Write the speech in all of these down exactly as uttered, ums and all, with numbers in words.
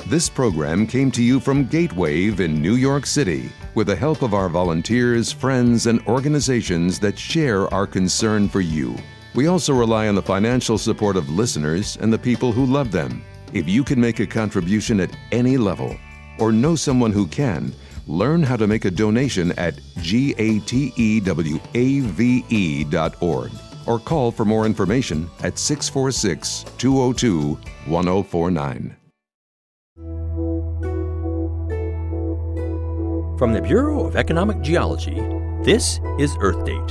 This program came to you from Gatewave in New York City with the help of our volunteers, friends, and organizations that share our concern for you. We also rely on the financial support of listeners and the people who love them. If you can make a contribution at any level or know someone who can, learn how to make a donation at gatewave dot org or call for more information at six four six, two zero two, one zero four nine. From the Bureau of Economic Geology, this is Earth Date.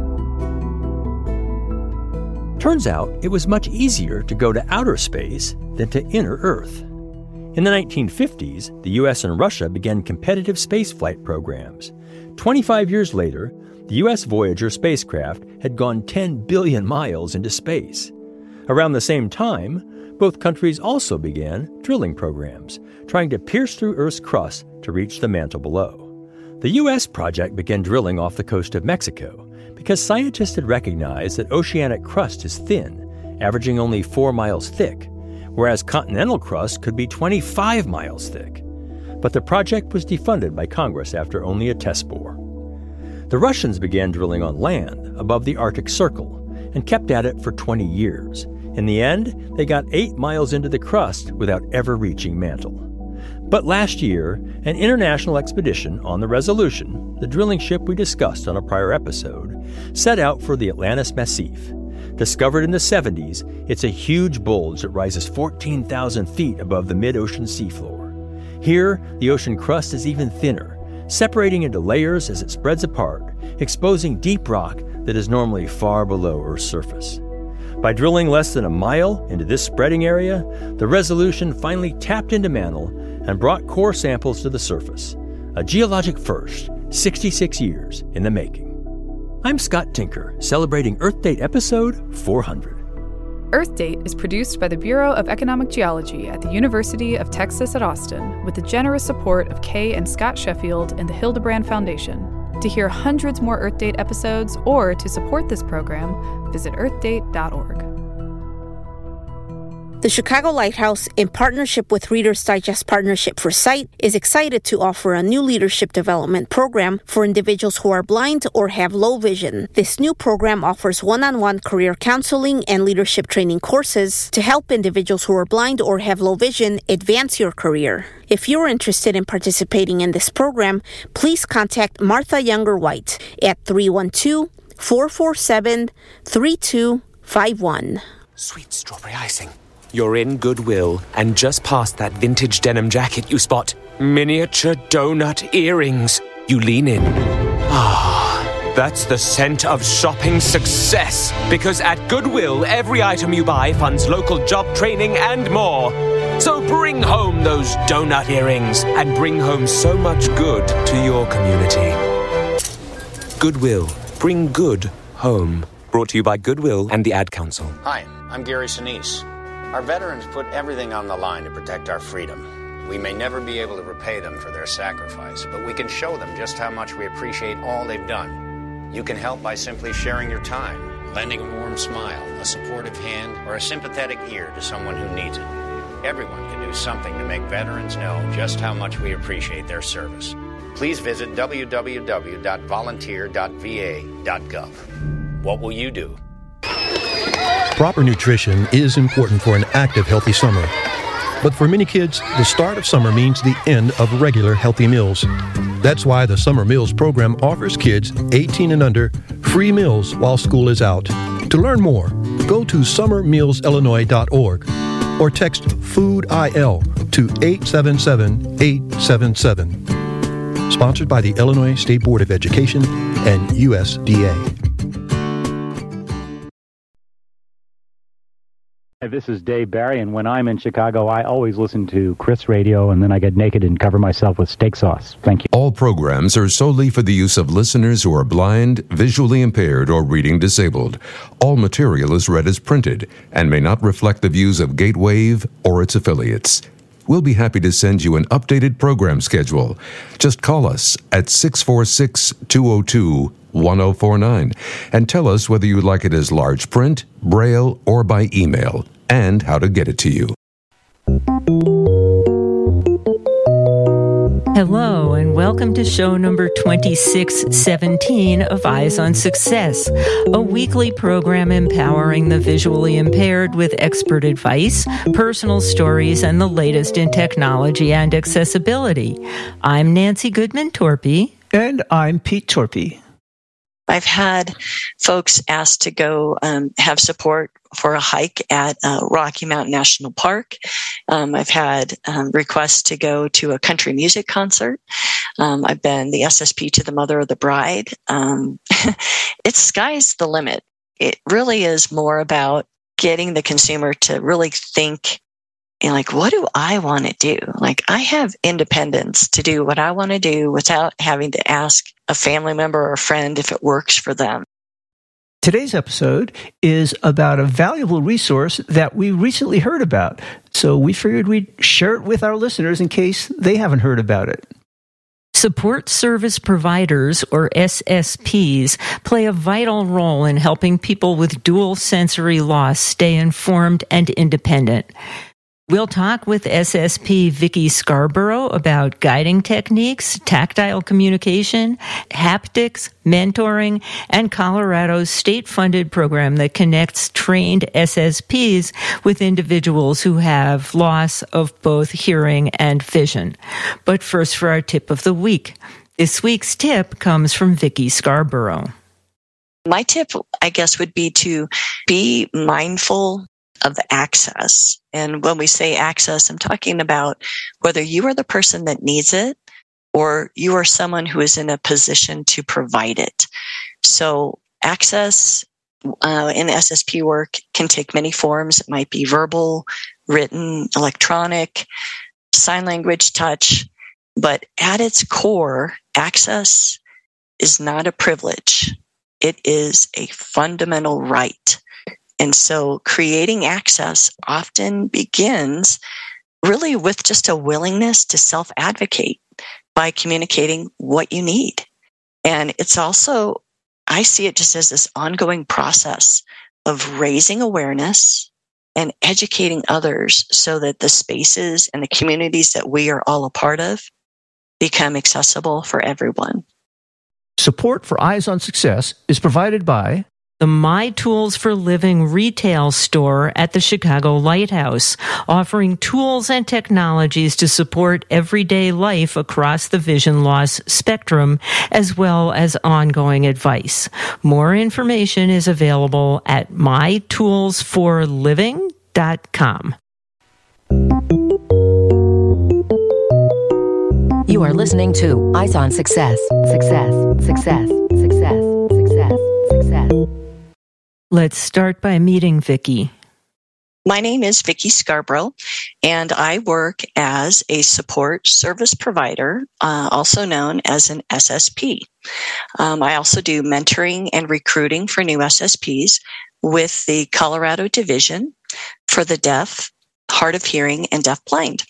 Turns out it was much easier to go to outer space than to inner Earth. In the nineteen fifties, the U S and Russia began competitive spaceflight programs. twenty-five years later, the U S Voyager spacecraft had gone ten billion miles into space. Around the same time, both countries also began drilling programs, trying to pierce through Earth's crust to reach the mantle below. The U S project began drilling off the coast of Mexico because scientists had recognized that oceanic crust is thin, averaging only four miles thick, whereas continental crust could be twenty-five miles thick. But the project was defunded by Congress after only a test bore. The Russians began drilling on land above the Arctic Circle and kept at it for twenty years. In the end, they got eight miles into the crust without ever reaching mantle. But last year, an international expedition on the Resolution, the drilling ship we discussed on a prior episode, set out for the Atlantis Massif. Discovered in the seventies, it's a huge bulge that rises fourteen thousand feet above the mid-ocean seafloor. Here, the ocean crust is even thinner, separating into layers as it spreads apart, exposing deep rock that is normally far below Earth's surface. By drilling less than a mile into this spreading area, the Resolution finally tapped into mantle and brought core samples to the surface. A geologic first, sixty-six years in the making. I'm Scott Tinker, celebrating Earth Date episode four hundred. Earth Date is produced by the Bureau of Economic Geology at the University of Texas at Austin with the generous support of Kay and Scott Sheffield and the Hildebrand Foundation. To hear hundreds more Earth Date episodes or to support this program, visit earth date dot org. The Chicago Lighthouse, in partnership with Reader's Digest Partnership for Sight, is excited to offer a new leadership development program for individuals who are blind or have low vision. This new program offers one-on-one career counseling and leadership training courses to help individuals who are blind or have low vision advance your career. If you're interested in participating in this program, please contact Martha Younger White at three one two, four four seven, three two five one. Sweet strawberry icing. You're in Goodwill, and just past that vintage denim jacket you spot miniature donut earrings. You lean in. Ah, that's the scent of shopping success. Because at Goodwill, every item you buy funds local job training and more. So bring home those donut earrings and bring home so much good to your community. Goodwill. Bring good home. Brought to you by Goodwill and the Ad Council. Hi, I'm Gary Sinise. Our veterans put everything on the line to protect our freedom. We may never be able to repay them for their sacrifice, but we can show them just how much we appreciate all they've done. You can help by simply sharing your time, lending a warm smile, a supportive hand, or a sympathetic ear to someone who needs it. Everyone can do something to make veterans know just how much we appreciate their service. Please visit w w w dot volunteer dot v a dot gov. What will you do? Proper nutrition is important for an active, healthy summer. But for many kids, the start of summer means the end of regular healthy meals. That's why the Summer Meals program offers kids eighteen and under free meals while school is out. To learn more, go to summer meals illinois dot org or text FOODIL to eight seven seven eight seven seven. Sponsored by the Illinois State Board of Education and U S D A. Hi, this is Dave Barry, and when I'm in Chicago, I always listen to Chris Radio, and then I get naked and cover myself with steak sauce. Thank you. All programs are solely for the use of listeners who are blind, visually impaired, or reading disabled. All material is read as printed and may not reflect the views of Gatewave or its affiliates. We'll be happy to send you an updated program schedule. Just call us at six four six, two zero two, one zero four nine and tell us whether you'd like it as large print, braille, or by email, and how to get it to you. Hello, and welcome to show number twenty-six seventeen of Eyes on Success, a weekly program empowering the visually impaired with expert advice, personal stories, and the latest in technology and accessibility. I'm Nancy Goodman-Torpy. And I'm Pete Torpy. I've had folks asked to go um, have support for a hike at uh, Rocky Mountain National Park. Um, I've had um, requests to go to a country music concert. Um, I've been the S S P to the mother of the bride. Um, it's sky's the limit. It really is more about getting the consumer to really think, you know, like, what do I want to do? Like, I have independence to do what I want to do without having to ask a family member or a friend if it works for them. Today's episode is about a valuable resource that we recently heard about. So we figured we'd share it with our listeners in case they haven't heard about it. Support service providers, or S S Ps, play a vital role in helping people with dual sensory loss stay informed and independent. We'll talk with S S P Vicki Scarborough about guiding techniques, tactile communication, haptics, mentoring, and Colorado's state-funded program that connects trained S S Ps with individuals who have loss of both hearing and vision. But first, for our tip of the week. This week's tip comes from Vicki Scarborough. My tip, I guess, would be to be mindful of access. And when we say access, I'm talking about whether you are the person that needs it or you are someone who is in a position to provide it. So access uh, in S S P work can take many forms. It might be verbal, written, electronic, sign language, touch. But at its core, access is not a privilege. It is a fundamental right. And so creating access often begins really with just a willingness to self-advocate by communicating what you need. And it's also, I see it just as this ongoing process of raising awareness and educating others so that the spaces and the communities that we are all a part of become accessible for everyone. Support for Eyes on Success is provided by the My Tools for Living retail store at the Chicago Lighthouse, offering tools and technologies to support everyday life across the vision loss spectrum, as well as ongoing advice. More information is available at my tools for living dot com. You are listening to Eyes on Success. Success, success, success, success, success. Let's start by meeting Vicki. My name is Vicki Scarborough, and I work as a support service provider, uh, also known as an S S P. Um, I also do mentoring and recruiting for new S S Ps with the Colorado Division for the deaf, hard of hearing, and deaf-blind.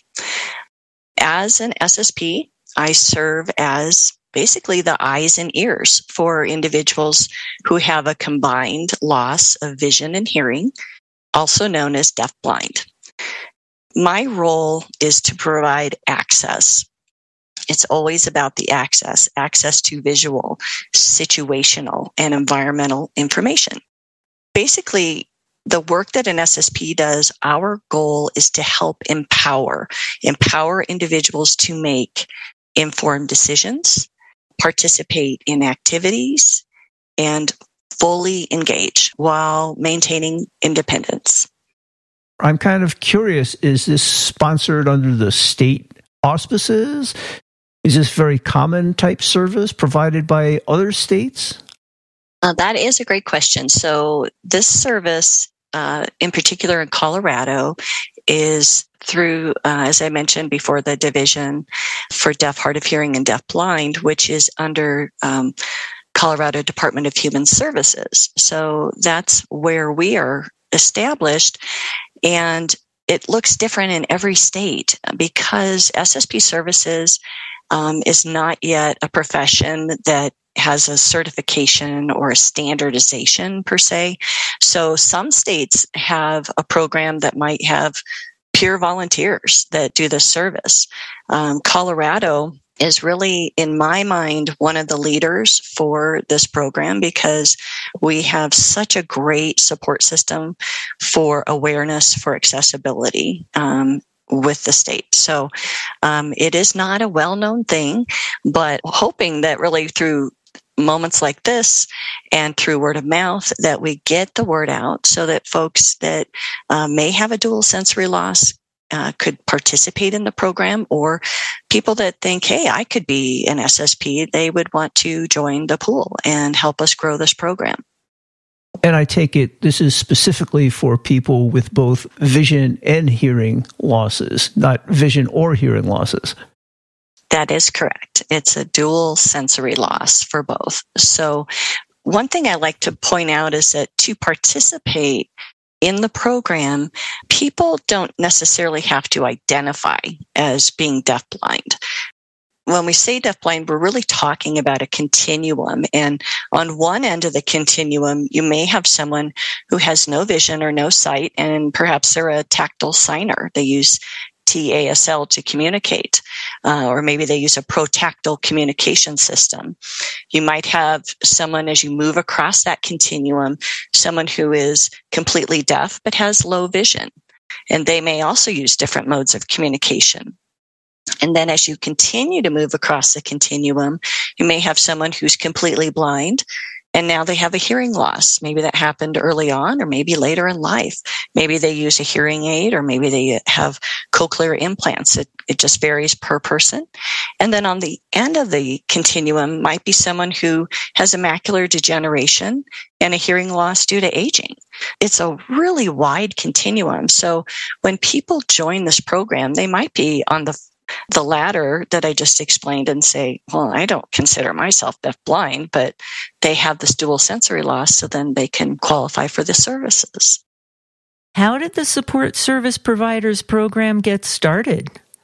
As an S S P, I serve as basically the eyes and ears for individuals who have a combined loss of vision and hearing, also known as deaf-blind. My role is to provide access. It's always about the access, access to visual, situational, and environmental information. Basically, the work that an S S P does, our goal is to help empower, empower individuals to make informed decisions, participate in activities, and fully engage while maintaining independence. I'm kind of curious, is this sponsored under the state auspices? Is this very common type service provided by other states? Uh, that is a great question. So this service, uh, in particular in Colorado, is through, uh, as I mentioned before, the Division for Deaf, Hard of Hearing, and Deaf-Blind, which is under um, Colorado Department of Human Services. So that's where we are established, and it looks different in every state because S S P services um, is not yet a profession that has a certification or a standardization per se. So some states have a program that might have pure volunteers that do the service. Um, Colorado is really, in my mind, one of the leaders for this program because we have such a great support system for awareness for accessibility um, with the state. So um, it is not a well-known thing, but hoping that really through moments like this and through word of mouth that we get the word out so that folks that uh, may have a dual sensory loss uh, could participate in the program, or people that think, hey, I could be an S S P, they would want to join the pool and help us grow this program. And I take it this is specifically for people with both vision and hearing losses, not vision or hearing losses. That is correct. It's a dual sensory loss for both. So one thing I like to point out is that to participate in the program, people don't necessarily have to identify as being deafblind. When we say deafblind, we're really talking about a continuum. And on one end of the continuum, you may have someone who has no vision or no sight, and perhaps they're a tactile signer. They use T A S L to communicate, uh, or maybe they use a protactile communication system. You might have someone, as you move across that continuum, someone who is completely deaf but has low vision, and they may also use different modes of communication. And then as you continue to move across the continuum, you may have someone who's completely blind, and now they have a hearing loss. Maybe that happened early on, or maybe later in life. Maybe they use a hearing aid, or maybe they have cochlear implants. It, it just varies per person. And then on the end of the continuum might be someone who has a macular degeneration and a hearing loss due to aging. It's a really wide continuum. So when people join this program, they might be on the the latter that I just explained and say, well, I don't consider myself deafblind, but they have this dual sensory loss, so then they can qualify for the services. How did the Support Service Providers program get started?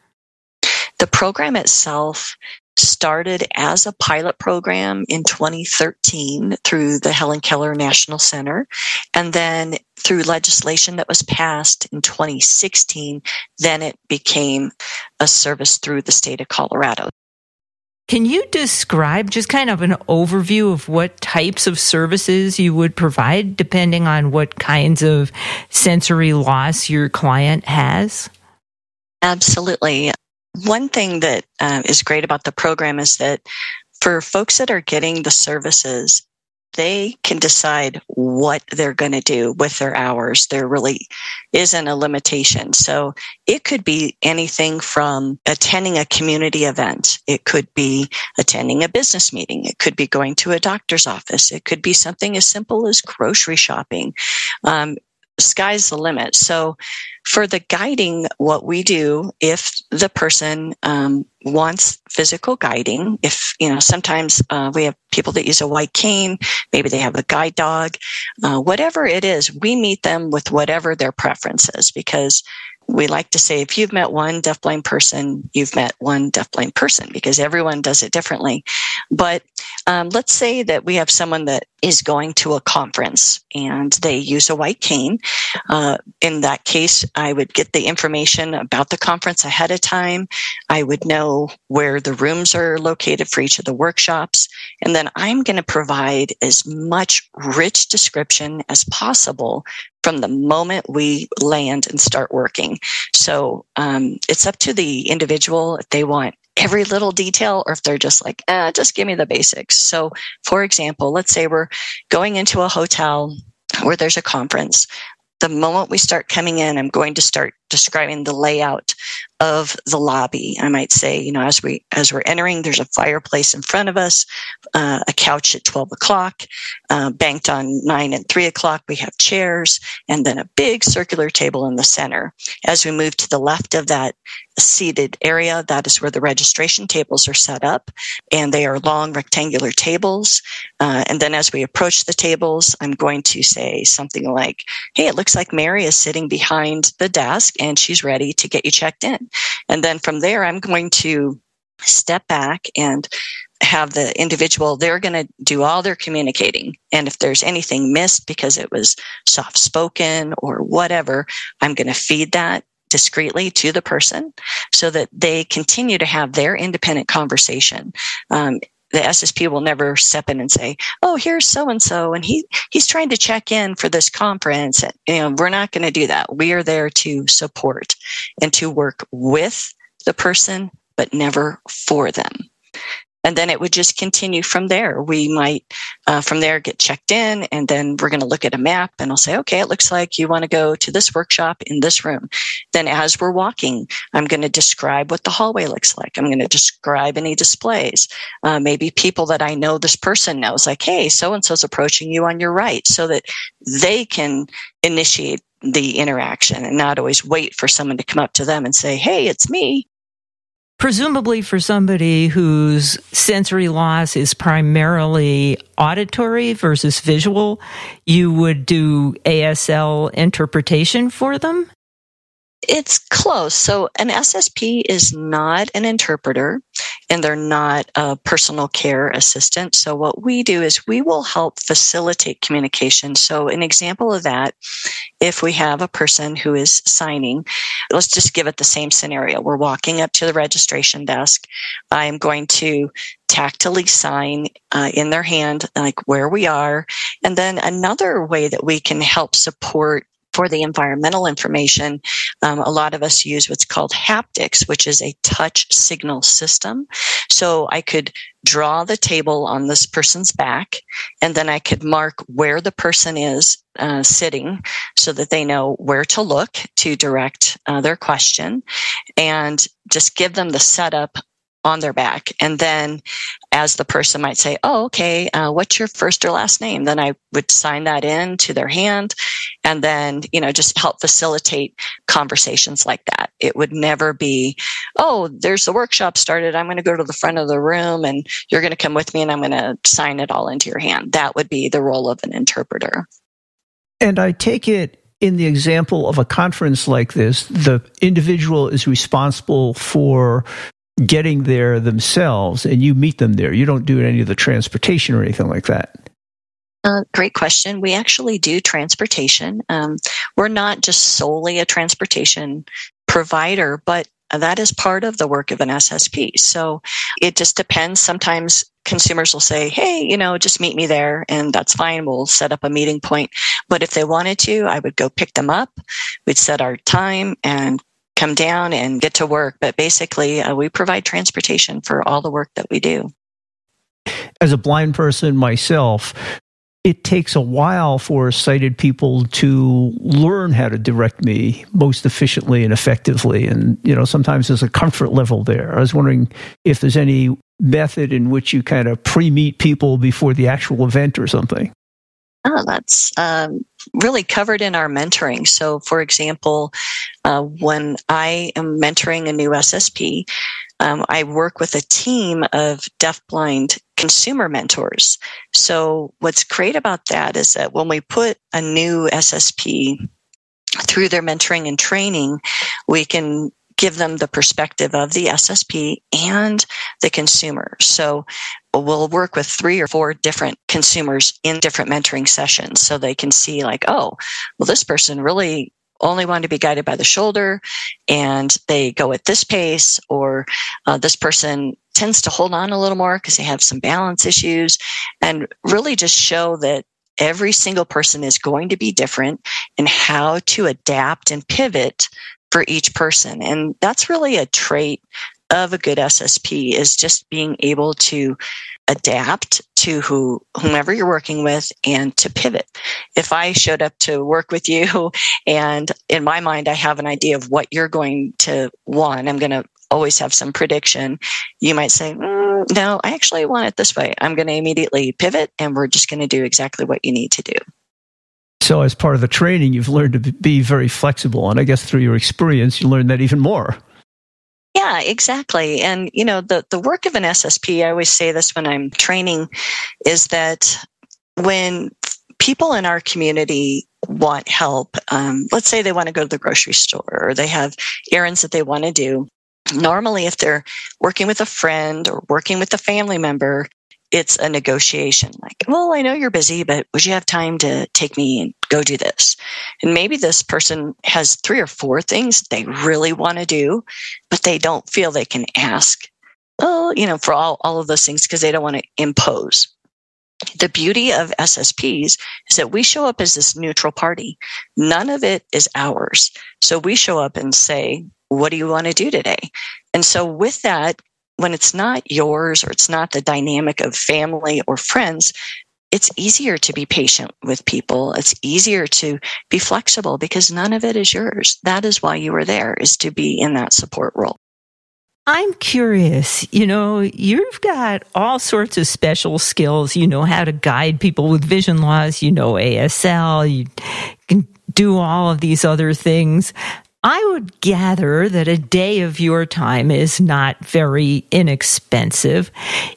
The program itself started as a pilot program in twenty thirteen through the Helen Keller National Center, and then through legislation that was passed in twenty sixteen, then it became a service through the state of Colorado. Can you describe just kind of an overview of what types of services you would provide depending on what kinds of sensory loss your client has? Absolutely. One thing that uh, is great about the program is that for folks that are getting the services, they can decide what they're going to do with their hours. There really isn't a limitation. So it could be anything from attending a community event. It could be attending a business meeting. It could be going to a doctor's office. It could be something as simple as grocery shopping. Um, sky's the limit. So for the guiding, what we do, if the person um, wants physical guiding, if, you know, sometimes uh, we have people that use a white cane, maybe they have a guide dog, uh, whatever it is, we meet them with whatever their preference is, because we like to say, if you've met one deafblind person, you've met one deafblind person, because everyone does it differently. But um, let's say that we have someone that is going to a conference and they use a white cane. Uh, in that case, I would get the information about the conference ahead of time. I would know where the rooms are located for each of the workshops. And then I'm going to provide as much rich description as possible from the moment we land and start working. So um, it's up to the individual if they want every little detail or if they're just like, eh, just give me the basics. So for example, let's say we're going into a hotel where there's a conference. The moment we start coming in, I'm going to start describing the layout of the lobby. I might say, you know, as we as we're entering, there's a fireplace in front of us, uh, a couch at twelve o'clock, uh, banked on nine and three o'clock. We have chairs, and then a big circular table in the center. As we move to the left of that seated area, that is where the registration tables are set up, and they are long rectangular tables. Uh, and then as we approach the tables, I'm going to say something like, "Hey, it looks like Mary is sitting behind the desk, and she's ready to get you checked in." And then from there, I'm going to step back and have the individual, they're going to do all their communicating. And if there's anything missed because it was soft spoken or whatever, I'm going to feed that discreetly to the person so that they continue to have their independent conversation. Um, the S S P will never step in and say, oh, here's so-and-so, and he, he's trying to check in for this conference. You know, we're not going to do that. We are there to support and to work with the person, but never for them. And then it would just continue from there. We might, uh, from there, get checked in, and then we're going to look at a map, and I'll say, okay, it looks like you want to go to this workshop in this room. Then as we're walking, I'm going to describe what the hallway looks like. I'm going to describe any displays. Uh, maybe people that I know this person knows, like, hey, so-and-so's approaching you on your right, so that they can initiate the interaction and not always wait for someone to come up to them and say, hey, it's me. Presumably for somebody whose sensory loss is primarily auditory versus visual, you would do A S L interpretation for them? It's close. So an S S P is not an interpreter, and they're not a personal care assistant. So what we do is we will help facilitate communication. So an example of that, if we have a person who is signing, let's just give it the same scenario. We're walking up to the registration desk. I'm going to tactily sign uh, in their hand, like where we are. And then another way that we can help support for the environmental information, um, a lot of us use what's called haptics, which is a touch signal system. So I could draw the table on this person's back, and then I could mark where the person is uh, sitting so that they know where to look to direct uh, their question, and just give them the setup on their back. And then as the person might say, oh, okay, uh, what's your first or last name? Then I would sign that in to their hand, and then, you know, just help facilitate conversations like that. It would never be, oh, there's the workshop started. I'm going to go to the front of the room and you're going to come with me and I'm going to sign it all into your hand. That would be the role of an interpreter. And I take it, in the example of a conference like this, the individual is responsible for getting there themselves, and you meet them there. You don't do any of the transportation or anything like that. Uh, great question. We actually do transportation. Um, we're not just solely a transportation provider, but that is part of the work of an S S P. So it just depends. Sometimes consumers will say, hey, you know, just meet me there, and that's fine. We'll set up a meeting point. But if they wanted to, I would go pick them up. We'd set our time and come down and get to work. But basically, uh, we provide transportation for all the work that we do. As a blind person myself, it takes a while for sighted people to learn how to direct me most efficiently and effectively. And, you know, sometimes there's a comfort level there. I was wondering if there's any method in which you kind of pre-meet people before the actual event or something. Oh, that's um, really covered in our mentoring. So, for example, uh, when I am mentoring a new S S P, um, I work with a team of deafblind consumer mentors. So what's great about that is that when we put a new S S P through their mentoring and training, we can give them the perspective of the S S P and the consumer. So we'll work with three or four different consumers in different mentoring sessions so they can see like, oh, well, this person really only wanted to be guided by the shoulder and they go at this pace, or uh, this person tends to hold on a little more because they have some balance issues, and really just show that every single person is going to be different and how to adapt and pivot for each person. And that's really a trait of a good S S P, is just being able to adapt to who, whomever you're working with and to pivot. If I showed up to work with you and in my mind I have an idea of what you're going to want, I'm going to always have some prediction. You might say, mm, no, I actually want it this way. I'm going to immediately pivot and we're just going to do exactly what you need to do. So as part of the training, you've learned to be very flexible. And I guess through your experience, you learned that even more. Yeah, exactly. And, you know, the, the work of an S S P, I always say this when I'm training, is that when people in our community want help, um, let's say they want to go to the grocery store or they have errands that they want to do. Normally, if they're working with a friend or working with a family member, it's a negotiation. Like, well, I know you're busy, but would you have time to take me and go do this? And maybe this person has three or four things they really want to do, but they don't feel they can ask, oh, you know, for all, all of those things because they don't want to impose. The beauty of S S Ps is that we show up as this neutral party. None of it is ours. So we show up and say, what do you want to do today? And so with that, when it's not yours or it's not the dynamic of family or friends, it's easier to be patient with people. It's easier to be flexible because none of it is yours. That is why you were there, is to be in that support role. I'm curious, you know, you've got all sorts of special skills. You know how to guide people with vision loss. You know A S L. You can do all of these other things. I would gather that a day of your time is not very inexpensive.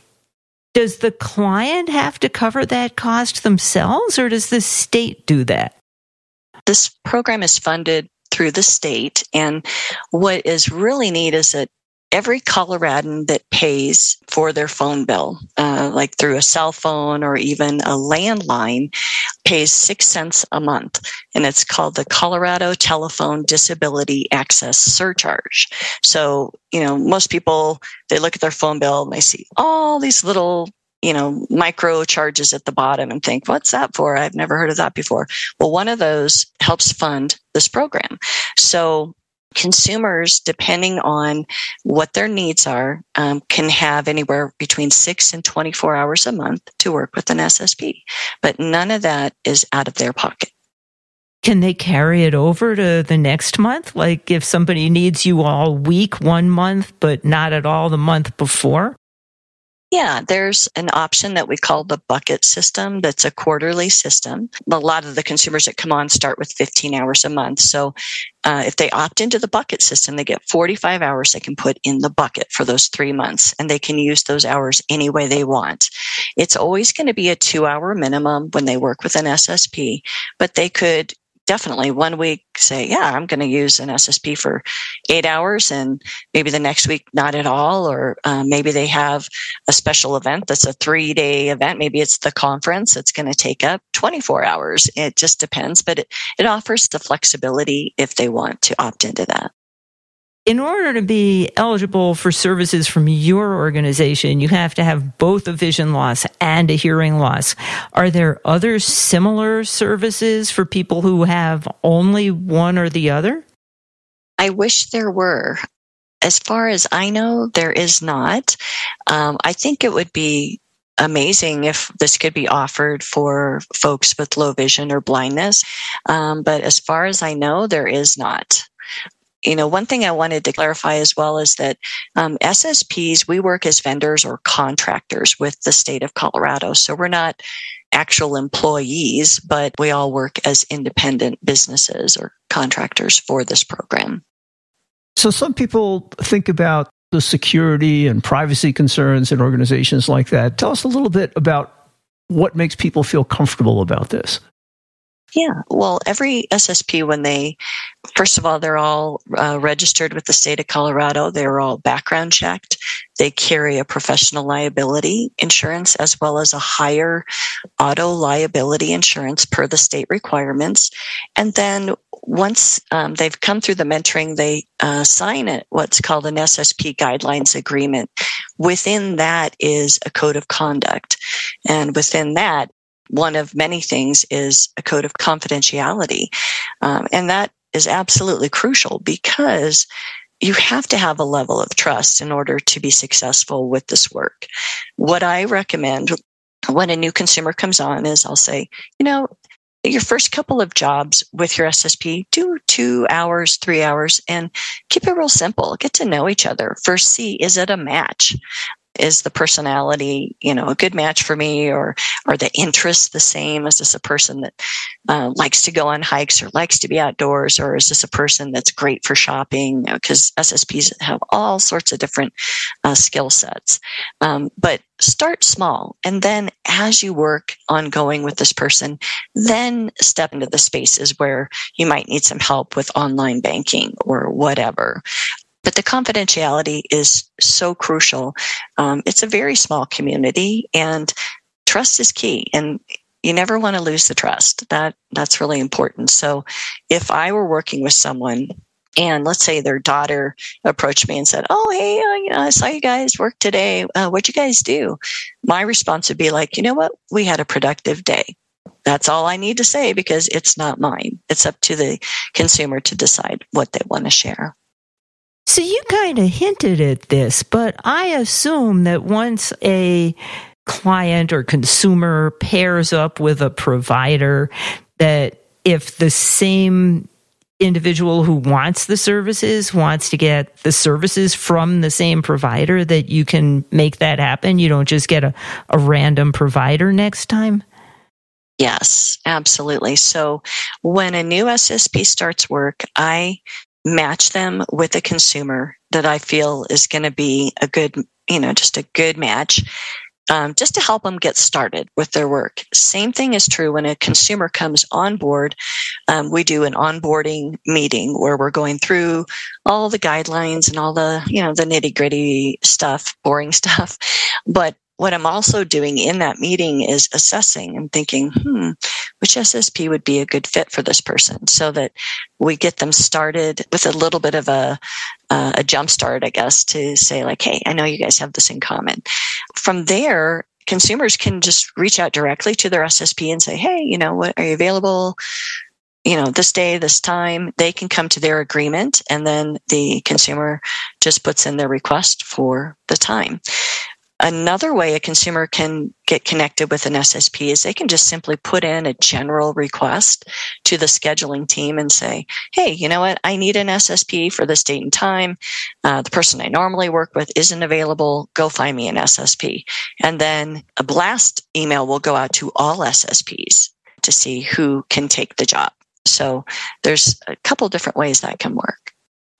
Does the client have to cover that cost themselves, or does the state do that? This program is funded through the state, and what is really neat is that every Coloradan that pays for their phone bill, uh, like through a cell phone or even a landline, pays six cents a month. And it's called the Colorado Telephone Disability Access Surcharge. So, you know, most people, they look at their phone bill and they see all these little, you know, micro charges at the bottom and think, what's that for? I've never heard of that before. Well, one of those helps fund this program. So consumers, depending on what their needs are, um, can have anywhere between six and twenty-four hours a month to work with an S S P. But none of that is out of their pocket. Can they carry it over to the next month? Like if somebody needs you all week, one month, but not at all the month before? Yeah, there's an option that we call the bucket system. That's a quarterly system. A lot of the consumers that come on start with fifteen hours a month. So uh, if they opt into the bucket system, they get forty-five hours they can put in the bucket for those three months. And they can use those hours any way they want. It's always going to be a two-hour minimum when they work with an S S P, but they could definitely one week say, yeah, I'm going to use an S S P for eight hours and maybe the next week not at all. Or uh, maybe they have a special event that's a three day event. Maybe it's the conference that's going to take up twenty-four hours. It just depends, but it, it offers the flexibility if they want to opt into that. In order to be eligible for services from your organization, you have to have both a vision loss and a hearing loss. Are there other similar services for people who have only one or the other? I wish there were. As far as I know, there is not. Um, I think it would be amazing if this could be offered for folks with low vision or blindness. Um, but as far as I know, there is not. You know, one thing I wanted to clarify as well is that um, S S Ps, we work as vendors or contractors with the state of Colorado. So we're not actual employees, but we all work as independent businesses or contractors for this program. So some people think about the security and privacy concerns in organizations like that. Tell us a little bit about what makes people feel comfortable about this. Yeah, well, every S S P, when they, first of all, they're all uh, registered with the state of Colorado. They're all background checked. They carry a professional liability insurance as well as a higher auto liability insurance per the state requirements. And then once um, they've come through the mentoring, they uh, sign it, what's called an S S P guidelines agreement. Within that is a code of conduct. And within that, one of many things is a code of confidentiality. Um, and that is absolutely crucial because you have to have a level of trust in order to be successful with this work. What I recommend when a new consumer comes on is I'll say, you know, your first couple of jobs with your S S P, do two hours, three hours, and keep it real simple. Get to know each other. First, see, is it a match? Is the personality, you know, a good match for me, or are the interests the same? Is this a person that uh, likes to go on hikes or likes to be outdoors, or is this a person that's great for shopping? Because S S Ps have all sorts of different uh, skill sets. Um, but start small, and then as you work ongoing with this person, then step into the spaces where you might need some help with online banking or whatever. But the confidentiality is so crucial. Um, it's a very small community, and trust is key. And you never want to lose the trust. That that's really important. So if I were working with someone and let's say their daughter approached me and said, oh, hey, uh, you know, I saw you guys work today. Uh, what'd you guys do? My response would be like, you know what? We had a productive day. That's all I need to say because it's not mine. It's up to the consumer to decide what they want to share. So you kind of hinted at this, but I assume that once a client or consumer pairs up with a provider, that if the same individual who wants the services wants to get the services from the same provider, that you can make that happen. You don't just get a, a random provider next time. Yes, absolutely. So when a new S S P starts work, I match them with a consumer that I feel is going to be a good, you know, just a good match. Um, just to help them get started with their work. Same thing is true when a consumer comes on board. Um, we do an onboarding meeting where we're going through all the guidelines and all the, you know, the nitty gritty stuff, boring stuff. But what I'm also doing in that meeting is assessing and thinking, hmm, which S S P would be a good fit for this person, so that we get them started with a little bit of a, uh, a jump start, I guess, to say like, hey, I know you guys have this in common. From there, consumers can just reach out directly to their S S P and say, hey, you know, what, are you available? You know, this day, this time. They can come to their agreement, and then the consumer just puts in their request for the time. Another way a consumer can get connected with an S S P is they can just simply put in a general request to the scheduling team and say, hey, you know what? I need an S S P for this date and time. Uh, the person I normally work with isn't available. Go find me an S S P. And then a blast email will go out to all S S Ps to see who can take the job. So there's a couple different ways that can work.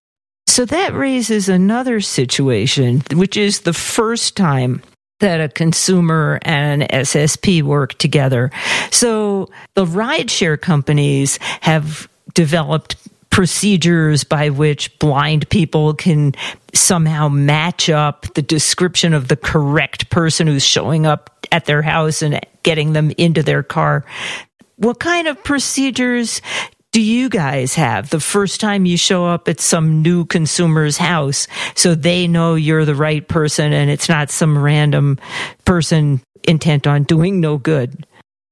So that raises another situation, which is the first time that a consumer and an S S P work together. So the rideshare companies have developed procedures by which blind people can somehow match up the description of the correct person who's showing up at their house and getting them into their car. What kind of procedures do you guys have the first time you show up at some new consumer's house so they know you're the right person and it's not some random person intent on doing no good?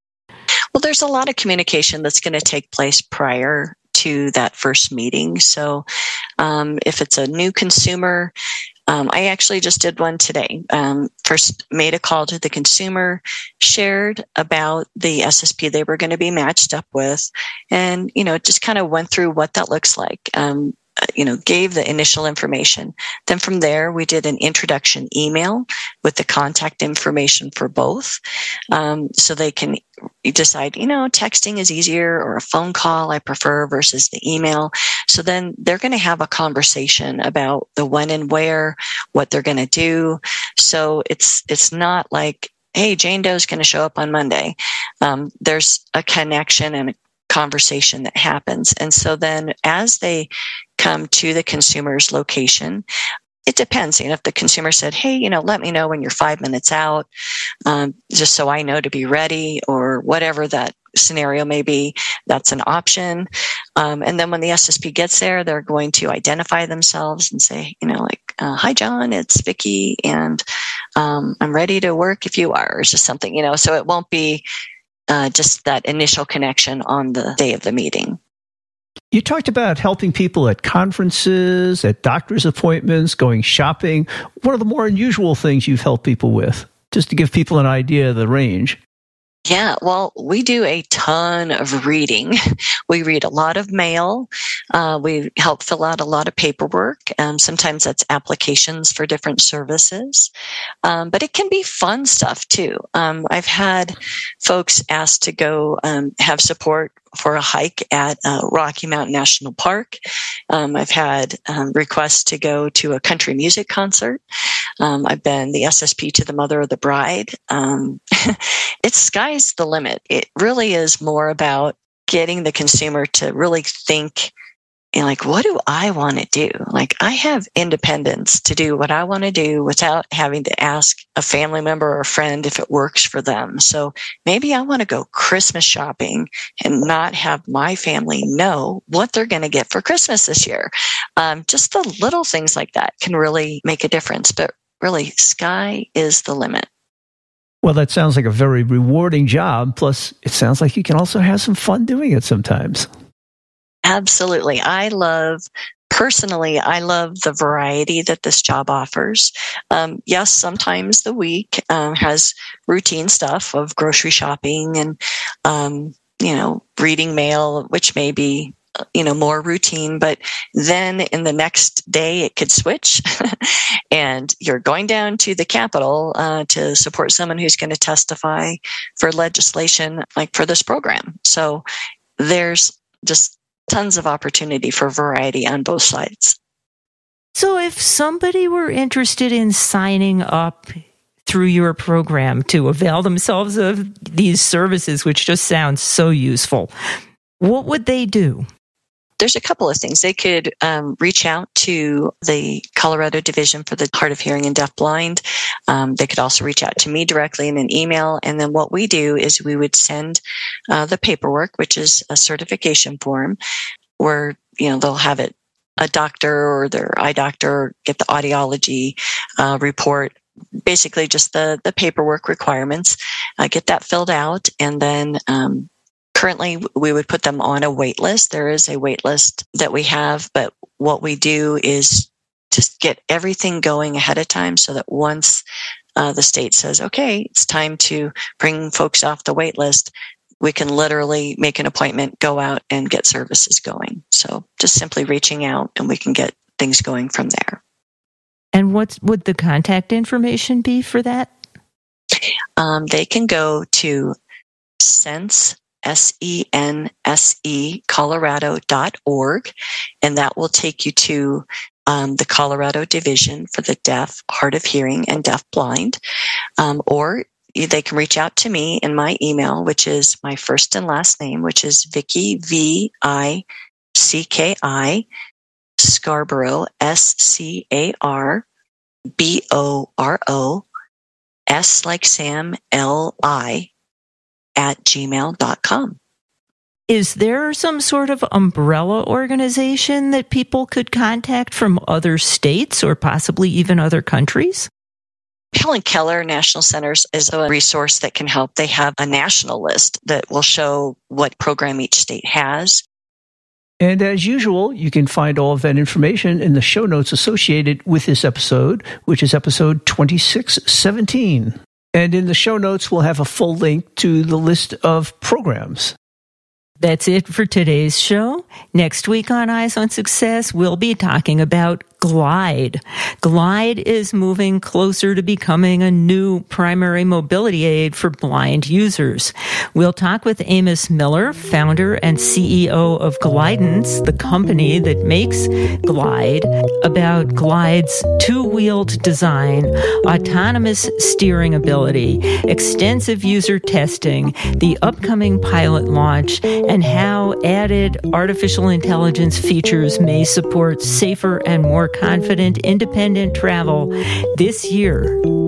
Well, there's a lot of communication that's going to take place prior to that first meeting. So um, if it's a new consumer, Um, I actually just did one today. Um, first made a call to the consumer, shared about the S S P they were going to be matched up with, and, you know, just kind of went through what that looks like. Um, you know, gave the initial information. Then from there, we did an introduction email with the contact information for both. Um, so they can decide, you know, texting is easier or a phone call I prefer versus the email. So then they're going to have a conversation about the when and where, what they're going to do. So it's, it's not like, hey, Jane Doe's going to show up on Monday. Um, there's a connection and a conversation that happens. And so then as they come to the consumer's location, it depends. You know, if the consumer said, hey, you know, let me know when you're five minutes out, um, just so I know to be ready, or whatever that scenario may be, that's an option. Um, and then when the S S P gets there, they're going to identify themselves and say, you know, like, uh, hi, John, it's Vicki, and um, I'm ready to work if you are, or just something, you know, so it won't be uh, just that initial connection on the day of the meeting. You talked about helping people at conferences, at doctor's appointments, going shopping. What are the more unusual things you've helped people with? Just to give people an idea of the range. Yeah, well, we do a ton of reading. We read a lot of mail. Uh, we help fill out a lot of paperwork. Um, sometimes that's applications for different services. Um, but it can be fun stuff too. Um, I've had folks asked to go um, have support for a hike at uh, Rocky Mountain National Park. Um, I've had um, requests to go to a country music concert. Um, I've been the S S P to the mother of the bride. Um, it's sky's the limit. It really is more about getting the consumer to really think And like, what do I want to do? Like, I have independence to do what I want to do without having to ask a family member or a friend if it works for them. So maybe I want to go Christmas shopping and not have my family know what they're going to get for Christmas this year. Um, just the little things like that can really make a difference. But really, sky is the limit. Well, that sounds like a very rewarding job. Plus, it sounds like you can also have some fun doing it sometimes. Absolutely. I love, personally, I love the variety that this job offers. Um, yes, sometimes the week um, has routine stuff of grocery shopping and, um, you know, reading mail, which may be, you know, more routine. But then in the next day, it could switch. And you're going down to the Capitol uh, to support someone who's going to testify for legislation like for this program. So there's just tons of opportunity for variety on both sides. So if somebody were interested in signing up through your program to avail themselves of these services, which just sounds so useful, what would they do? There's a couple of things. They could um, reach out to the Colorado Division for the Hard of Hearing and Deafblind. Um, they could also reach out to me directly in an email. And then what we do is we would send uh, the paperwork, which is a certification form, where, you know, they'll have it, a doctor or their eye doctor, get the audiology uh, report, basically just the, the paperwork requirements, uh, get that filled out. And then um, currently we would put them on a wait list. There is a wait list that we have, but what we do is just get everything going ahead of time so that once uh, the state says, okay, it's time to bring folks off the wait list, we can literally make an appointment, go out and get services going. So just simply reaching out and we can get things going from there. And what would the contact information be for that? Um, they can go to sense, S E N S E, Colorado dot org, and that will take you to um, the Colorado Division for the Deaf, Hard of Hearing, and Deafblind. Um, or they can reach out to me in my email, which is my first and last name, which is Vicki, V I C K I, Scarborough, S C A R B O R O, S like Sam, L I, at gmail dot com. Is there some sort of umbrella organization that people could contact from other states or possibly even other countries? Helen Keller National Centers is a resource that can help. They have a national list that will show what program each state has. And as usual, you can find all of that information in the show notes associated with this episode, which is episode twenty-six seventeen. And in the show notes, we'll have a full link to the list of programs. That's it for today's show. Next week on Eyes on Success, we'll be talking about Glide. Glide is moving closer to becoming a new primary mobility aid for blind users. We'll talk with Amos Miller, founder and C E O of Glidance, the company that makes Glide, about Glide's two-wheeled design, autonomous steering ability, extensive user testing, the upcoming pilot launch, and how added artificial intelligence features may support safer and more confident, independent travel this year.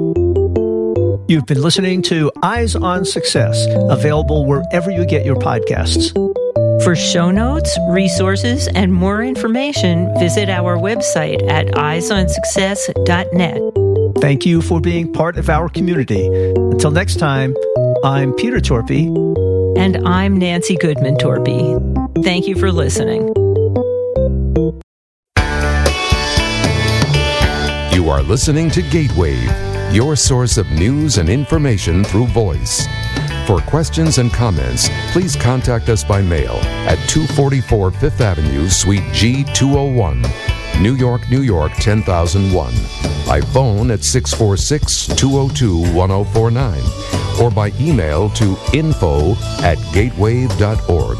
You've been listening to Eyes on Success, available wherever you get your podcasts. For show notes, resources, and more information, visit our website at eyes on success dot net. Thank you for being part of our community. Until next time, I'm Peter Torpy. And I'm Nancy Goodman Torpy. Thank you for listening. You are listening to Gatewave, your source of news and information through voice. For questions and comments, please contact us by mail at two forty-four Fifth Avenue, Suite G two oh one, New York, New York ten thousand one, by phone at six four six, two oh two, one oh four nine, or by email to info at gatewave dot org.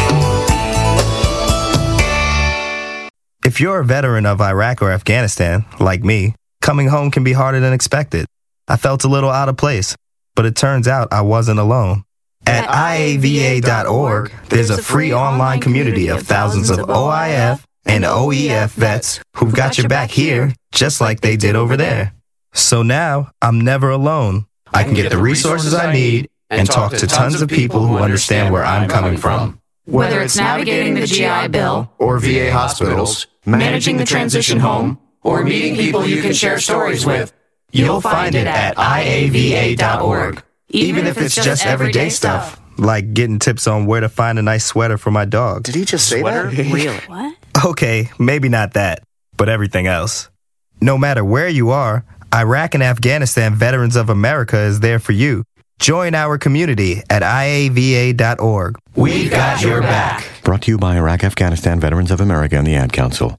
If you're a veteran of Iraq or Afghanistan, like me, coming home can be harder than expected. I felt a little out of place, but it turns out I wasn't alone. At I A V A dot org, there's a free online community of thousands of O I F, and O E F vets who've got your back here just like they did over there. So now I'm never alone. I can get the resources I need and talk to tons of people who understand where I'm coming from. Whether it's navigating the G I Bill, or V A hospitals, managing the transition home, or meeting people you can share stories with, you'll find it at I A V A dot org. Even if it's just everyday stuff, like getting tips on where to find a nice sweater for my dog. Did he just say Sweater? that? Really? What? Okay, maybe not that, but everything else. No matter where you are, Iraq and Afghanistan Veterans of America is there for you. Join our community at I A V A dot org. We've got your back. Brought to you by Iraq Afghanistan Veterans of America and the Ad Council.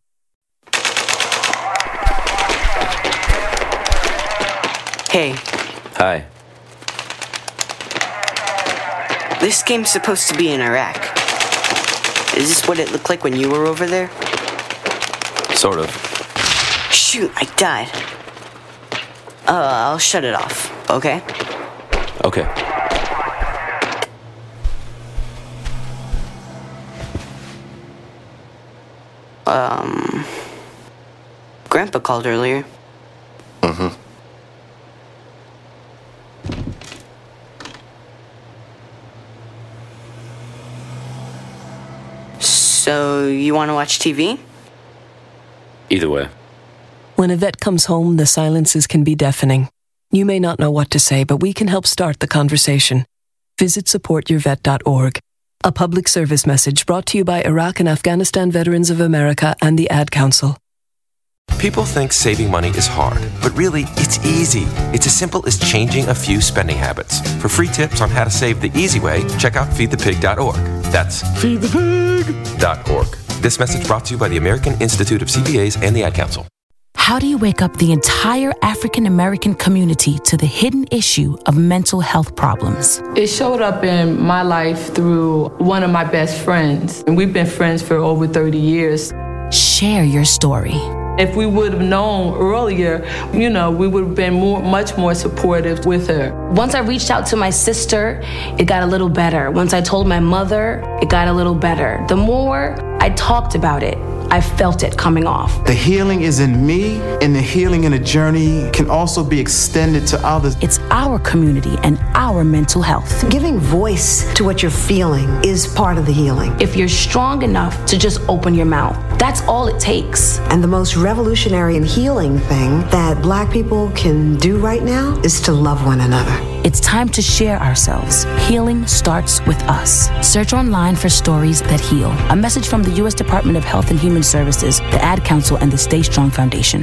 Hey. Hi. This game's supposed to be in Iraq. Is this what it looked like when you were over there? Sort of. Shoot, I died. Uh, I'll shut it off, okay? Okay. Um... Grandpa called earlier. Mm-hmm. So, you want to watch T V? Either way. When a vet comes home, the silences can be deafening. You may not know what to say, but we can help start the conversation. Visit support your vet dot org. A public service message brought to you by Iraq and Afghanistan Veterans of America and the Ad Council. People think saving money is hard, but really, it's easy. It's as simple as changing a few spending habits. For free tips on how to save the easy way, check out feed the pig dot org. That's feed the pig dot org. This message brought to you by the American Institute of C P As and the Ad Council. How do you wake up the entire African American community to the hidden issue of mental health problems? It showed up in my life through one of my best friends, and we've been friends for over thirty years. Share your story. If we would have known earlier, you know, we would have been more, much more supportive with her. Once I reached out to my sister, it got a little better. Once I told my mother, it got a little better. The more I talked about it, I felt it coming off. The healing is in me, and the healing in a journey can also be extended to others. It's our community and our mental health. Giving voice to what you're feeling is part of the healing. If you're strong enough to just open your mouth, that's all it takes. And the most revolutionary and healing thing that Black people can do right now is to love one another. It's time to share ourselves. Healing starts with us. Search online for stories that heal. A message from the U S Department of Health and Human Services, the Ad Council, and the Stay Strong Foundation.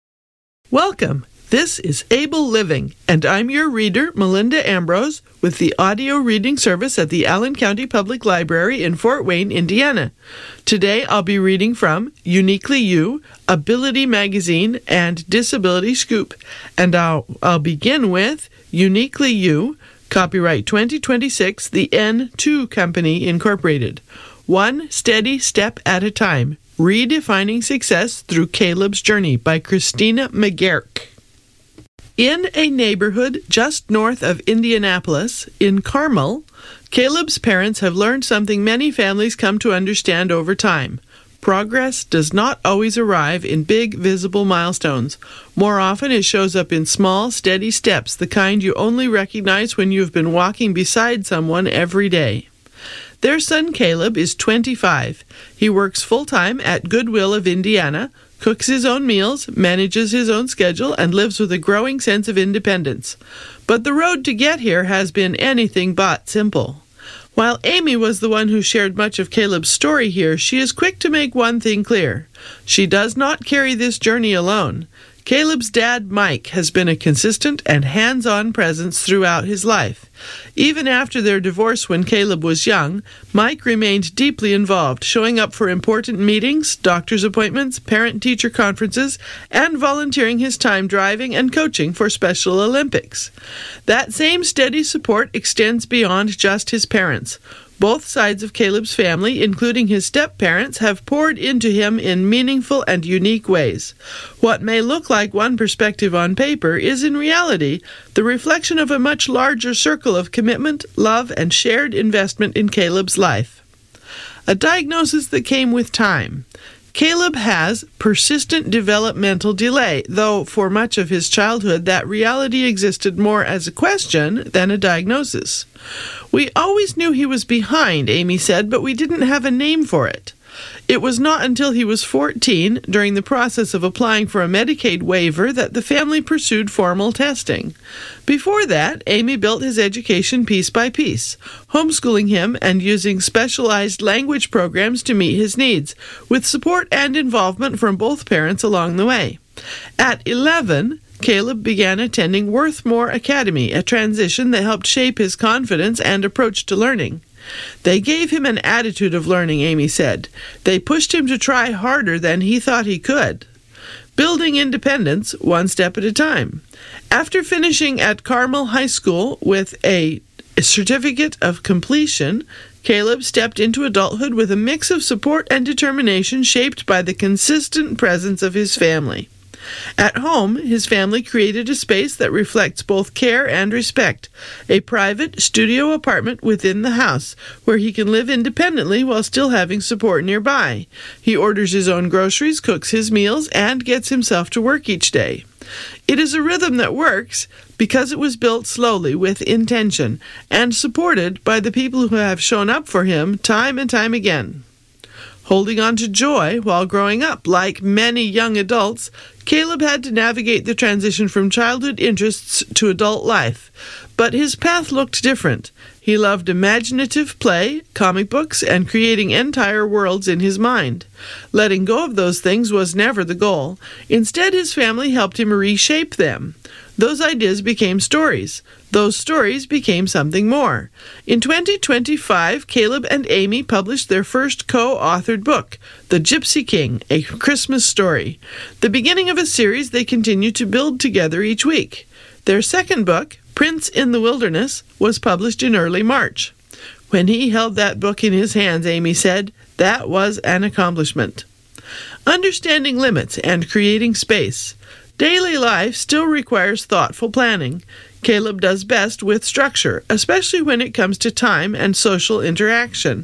Welcome. This is Able Living, and I'm your reader, Melinda Ambrose, with the audio reading service at the Allen County Public Library in Fort Wayne, Indiana. Today I'll be reading from Uniquely You, Ability Magazine, and Disability Scoop, and I'll, I'll begin with Uniquely You, copyright twenty twenty-six, the N two Company, Incorporated. One steady step at a time. Redefining Success Through Caleb's Journey by Christina McGurk. In a neighborhood just north of Indianapolis, in Carmel, Caleb's parents have learned something many families come to understand over time. Progress does not always arrive in big, visible milestones. More often, it shows up in small, steady steps, the kind you only recognize when you've been walking beside someone every day. Their son Caleb is twenty-five. He works full-time at Goodwill of Indiana, cooks his own meals, manages his own schedule, and lives with a growing sense of independence. But the road to get here has been anything but simple. While Amy was the one who shared much of Caleb's story here, she is quick to make one thing clear. She does not carry this journey alone. Caleb's dad, Mike, has been a consistent and hands-on presence throughout his life. Even after their divorce when Caleb was young, Mike remained deeply involved, showing up for important meetings, doctor's appointments, parent-teacher conferences, and volunteering his time driving and coaching for Special Olympics. That same steady support extends beyond just his parents. Both sides of Caleb's family, including his step-parents, have poured into him in meaningful and unique ways. What may look like one perspective on paper is, in reality, the reflection of a much larger circle of commitment, love, and shared investment in Caleb's life. A diagnosis that came with time. Caleb has persistent developmental delay, though for much of his childhood that reality existed more as a question than a diagnosis. We always knew he was behind, Amy said, but we didn't have a name for it. It was not until he was fourteen, during the process of applying for a Medicaid waiver, that the family pursued formal testing. Before that, Amy built his education piece by piece, homeschooling him and using specialized language programs to meet his needs, with support and involvement from both parents along the way. At eleven, Caleb began attending Worthmore Academy, a transition that helped shape his confidence and approach to learning. They gave him an attitude of learning, Amy said. They pushed him to try harder than he thought he could. Building independence one step at a time. After finishing at Carmel High School with a certificate of completion, Caleb stepped into adulthood with a mix of support and determination shaped by the consistent presence of his family. At home, his family created a space that reflects both care and respect, a private studio apartment within the house, where he can live independently while still having support nearby. He orders his own groceries, cooks his meals, and gets himself to work each day. It is a rhythm that works because it was built slowly with intention and supported by the people who have shown up for him time and time again. Holding on to joy while growing up, like many young adults, Caleb had to navigate the transition from childhood interests to adult life. But his path looked different. He loved imaginative play, comic books, and creating entire worlds in his mind. Letting go of those things was never the goal. Instead, his family helped him reshape them. Those ideas became stories. Those stories became something more. In twenty twenty-five, Caleb and Amy published their first co-authored book, The Gypsy King, A Christmas Story. The beginning of a series they continue to build together each week. Their second book, Prince in the Wilderness, was published in early March. When he held that book in his hands, Amy said, that was an accomplishment. Understanding limits and creating space. Daily life still requires thoughtful planning. Caleb does best with structure, especially when it comes to time and social interaction.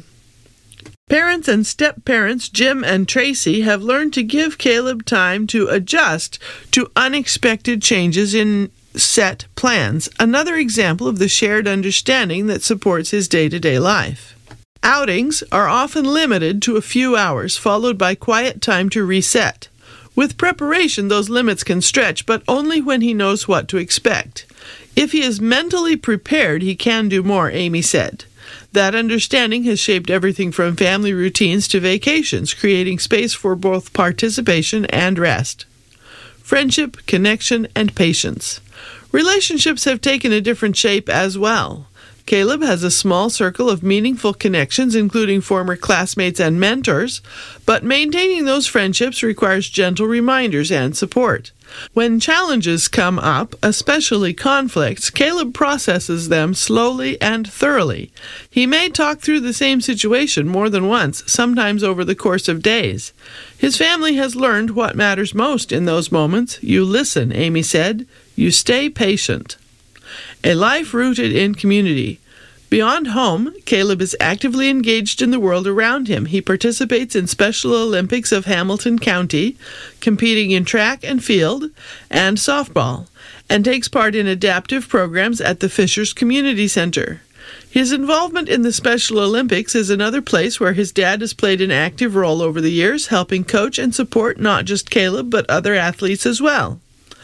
Parents and step-parents Jim and Tracy have learned to give Caleb time to adjust to unexpected changes in set plans, another example of the shared understanding that supports his day-to-day life. Outings are often limited to a few hours, followed by quiet time to reset. With preparation, those limits can stretch, but only when he knows what to expect. If he is mentally prepared, he can do more, Amy said. That understanding has shaped everything from family routines to vacations, creating space for both participation and rest. Friendship, connection, and patience. Relationships have taken a different shape as well. Caleb has a small circle of meaningful connections, including former classmates and mentors, but maintaining those friendships requires gentle reminders and support. When challenges come up, especially conflicts, Caleb processes them slowly and thoroughly. He may talk through the same situation more than once, sometimes over the course of days. His family has learned what matters most in those moments. You listen, Amy said. You stay patient. A life rooted in community. Beyond home, Caleb is actively engaged in the world around him. He participates in Special Olympics of Hamilton County, competing in track and field and softball, and takes part in adaptive programs at the Fishers Community Center. His involvement in the Special Olympics is another place where his dad has played an active role over the years, helping coach and support not just Caleb, but other athletes as well.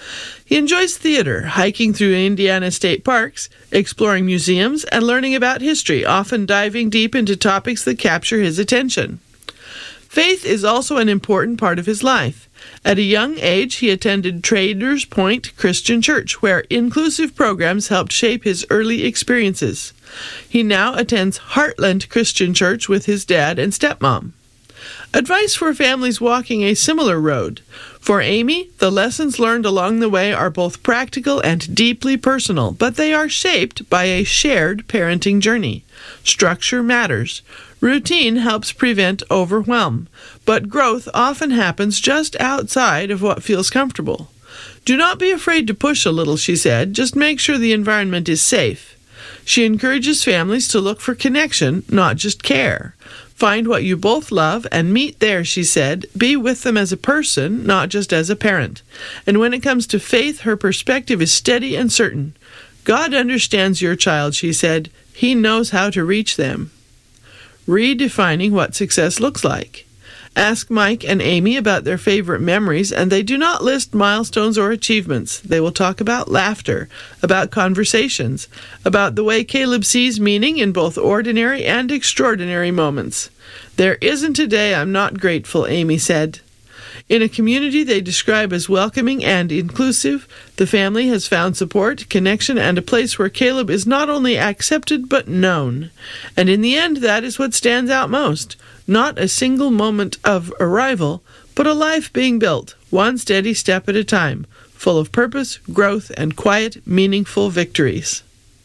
He enjoys theater, hiking through Indiana state parks, exploring museums, and learning about history, often diving deep into topics that capture his attention. Faith is also an important part of his life. At a young age, he attended Traders Point Christian Church, where inclusive programs helped shape his early experiences. He now attends Heartland Christian Church with his dad and stepmom. Advice for families walking a similar road. For Amy, the lessons learned along the way are both practical and deeply personal, but they are shaped by a shared parenting journey. Structure matters. Routine helps prevent overwhelm, but growth often happens just outside of what feels comfortable. Do not be afraid to push a little, she said. Just make sure the environment is safe. She encourages families to look for connection, not just care. Find what you both love and meet there, she said. Be with them as a person, not just as a parent. And when it comes to faith, her perspective is steady and certain. God understands your child, she said. He knows how to reach them. Redefining what success looks like. Ask Mike and Amy about their favorite memories, and they do not list milestones or achievements. They will talk about laughter, about conversations, about the way Caleb sees meaning in both ordinary and extraordinary moments. There isn't a day I'm not grateful, Amy said. In a community they describe as welcoming and inclusive, the family has found support, connection, and a place where Caleb is not only accepted but known. And in the end, that is what stands out most. Not a single moment of arrival, but a life being built, one steady step at a time, full of purpose, growth, and quiet, meaningful victories.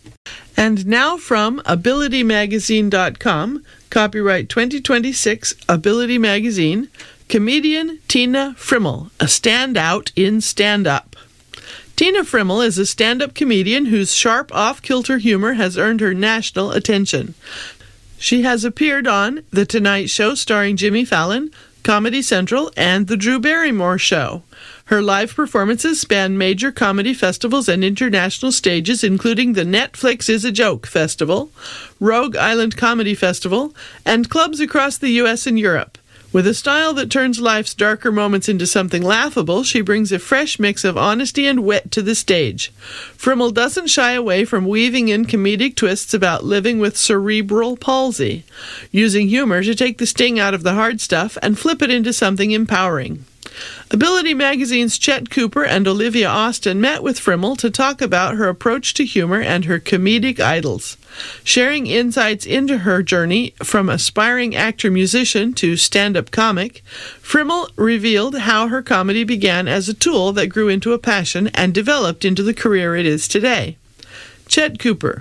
And now from ability magazine dot com, copyright twenty twenty-six, Ability Magazine, comedian Tina Frimmel, a standout in stand-up. Tina Frimmel is a stand-up comedian whose sharp, off-kilter humor has earned her national attention. She has appeared on The Tonight Show starring Jimmy Fallon, Comedy Central, and The Drew Barrymore Show. Her live performances span major comedy festivals and international stages, including the Netflix Is a Joke Festival, Rogue Island Comedy Festival, and clubs across the U S and Europe. With a style that turns life's darker moments into something laughable, she brings a fresh mix of honesty and wit to the stage. Frimmel doesn't shy away from weaving in comedic twists about living with cerebral palsy, using humor to take the sting out of the hard stuff and flip it into something empowering. Ability Magazine's Chet Cooper and Olivia Austin met with Frimmel to talk about her approach to humor and her comedic idols. Sharing insights into her journey from aspiring actor-musician to stand-up comic, Frimmel revealed how her comedy began as a tool that grew into a passion and developed into the career it is today. Chet Cooper: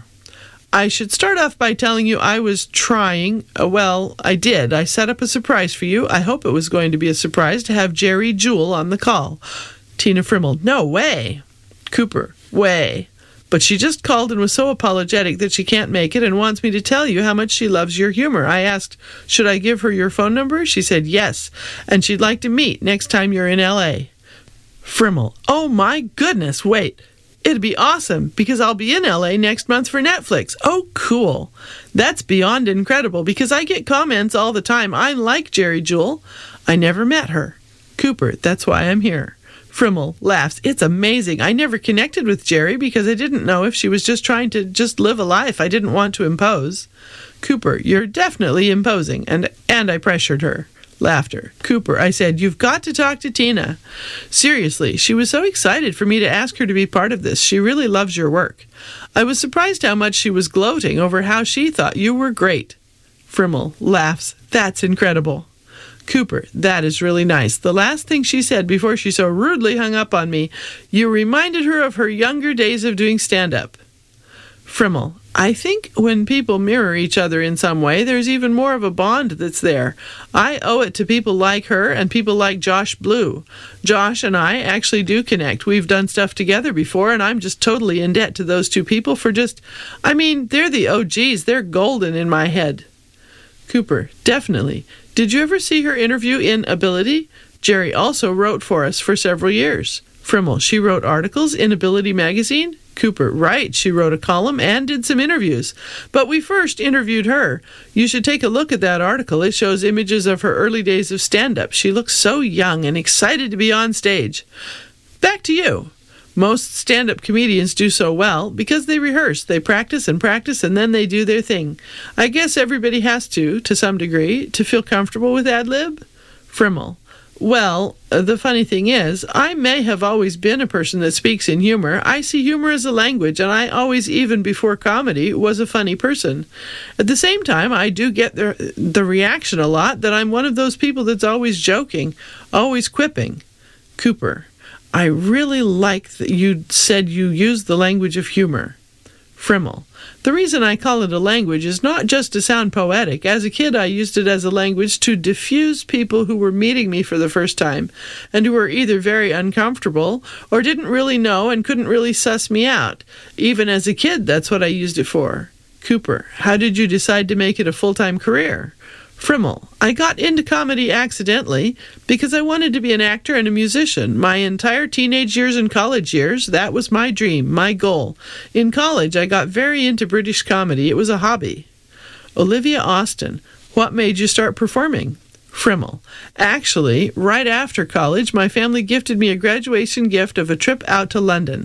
I should start off by telling you I was trying, uh, well, I did. I set up a surprise for you. I hope it was going to be a surprise to have Jerry Jewell on the call. Tina Frimmel: no way. Cooper: way. But she just called and was so apologetic that she can't make it and wants me to tell you how much she loves your humor. I asked, should I give her your phone number? She said yes, and she'd like to meet next time you're in L A. Frimmel: oh my goodness, wait. It'd be awesome, because I'll be in L A next month for Netflix. Oh, cool. That's beyond incredible, because I get comments all the time. I like Jerry Jewell. I never met her. Cooper: that's why I'm here. Frimmel laughs. It's amazing. I never connected with Jerry because I didn't know if she was just trying to just live a life. I didn't want to impose. Cooper: you're definitely imposing, and and I pressured her. Laughter. Cooper: I said, you've got to talk to Tina. Seriously, she was so excited for me to ask her to be part of this. She really loves your work. I was surprised how much she was gloating over how she thought you were great. Frimmel laughs. That's incredible. Cooper: that is really nice. The last thing she said before she so rudely hung up on me, you reminded her of her younger days of doing stand-up. Frimmel: I think when people mirror each other in some way, there's even more of a bond that's there. I owe it to people like her and people like Josh Blue. Josh and I actually do connect. We've done stuff together before, and I'm just totally in debt to those two people for just, I mean, they're the O Gs. They're golden in my head. Cooper: definitely. Did you ever see her interview in Ability? Jerry also wrote for us for several years. Frimmel: she wrote articles in Ability Magazine? Cooper: right, she wrote a column and did some interviews. But we first interviewed her. You should take a look at that article. It shows images of her early days of stand-up. She looks so young and excited to be on stage. Back to you. Most stand-up comedians do so well because they rehearse, they practice and practice, and then they do their thing. I guess everybody has to, to some degree, to feel comfortable with ad-lib. Frimmel: well, the funny thing is, I may have always been a person that speaks in humor. I see humor as a language, and I always, even before comedy, was a funny person. At the same time, I do get the, the reaction a lot that I'm one of those people that's always joking, always quipping. Cooper: I really like that you said you used the language of humor. Frimmel: the reason I call it a language is not just to sound poetic. As a kid, I used it as a language to diffuse people who were meeting me for the first time and who were either very uncomfortable or didn't really know and couldn't really suss me out. Even as a kid, that's what I used it for. Cooper: how did you decide to make it a full-time career? Frimmel, I got into comedy accidentally because I wanted to be an actor and a musician. My entire teenage years and college years, that was my dream, my goal. In college, I got very into British comedy. It was a hobby. Olivia Austin, what made you start performing? Frimmel, actually, right after college, my family gifted me a graduation gift of a trip out to London.